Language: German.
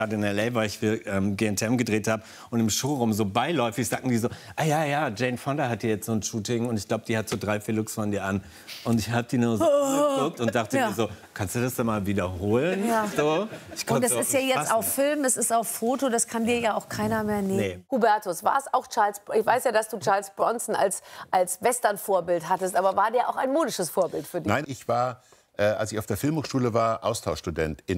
Gerade in L.A., weil ich für GNTM gedreht habe und im Showroom so beiläufig sagten die so, ah ja, Jane Fonda hat hier jetzt so ein Shooting und ich glaube, die hat so 3, 4 Looks von dir an. Und ich habe die nur so geguckt und dachte mir so, kannst du das denn mal wiederholen? Ja. So. Und es ist ja jetzt auf Film, es ist auf Foto, das kann dir ja auch keiner mehr nehmen. Nee. Hubertus, war es auch Charles, ich weiß ja, dass du Charles Bronson als Western-Vorbild hattest, aber war der auch ein modisches Vorbild für dich? Nein, ich war, als ich auf der Filmhochschule war, Austauschstudent in